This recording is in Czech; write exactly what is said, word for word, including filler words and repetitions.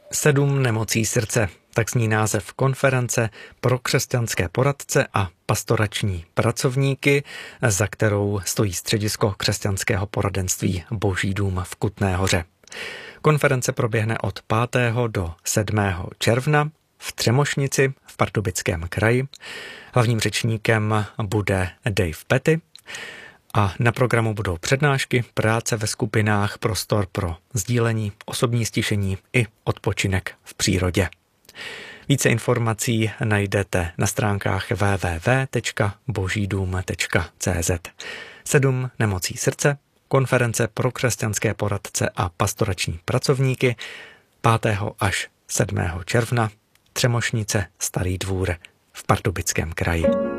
Sedm nemocí srdce, tak zní název konference pro křesťanské poradce a pastorační pracovníky, za kterou stojí Středisko křesťanského poradenství Boží dům v Kutné Hoře. Konference proběhne od pátého do sedmého června v Třemošnici v Pardubickém kraji. Hlavním řečníkem bude Dave Petty a na programu budou přednášky, práce ve skupinách, prostor pro sdílení, osobní stišení i odpočinek v přírodě. Více informací najdete na stránkách w w w tečka božídům tečka c z. Sedm nemocí srdce, konference pro křesťanské poradce a pastorační pracovníky pátého až sedmého června, Třemošnice, Starý Dvůr v Pardubickém kraji.